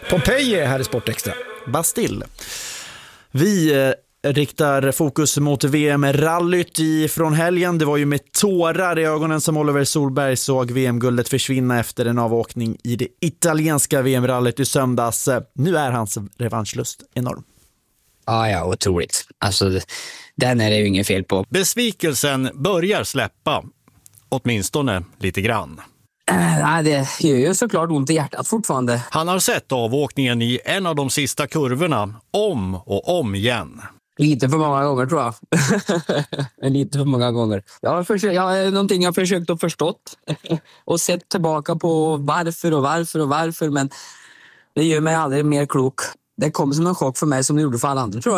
Pompeji här i Sportextra. Bastille. Vi riktar fokus mot VM-rallyt från helgen. Det var ju med tårar i ögonen som Oliver Solberg såg VM-guldet försvinna efter en avåkning i det italienska VM-rallyt i söndags. Nu är hans revanschlust enorm. Ja, otroligt. Alltså, den är det ju inget fel på. Besvikelsen börjar släppa, åtminstone lite grann. Nej, det gör ju såklart ont i hjärtat fortfarande. Han har sett avåkningen i en av de sista kurvorna om och om igen. Lite för många gånger tror jag. Lite för många gånger. Jag har någonting jag försökt att förstått och sett tillbaka på varför, men det gör mig aldrig mer klok. Det kom som en chock för mig som det gjorde för alla andra tror jag.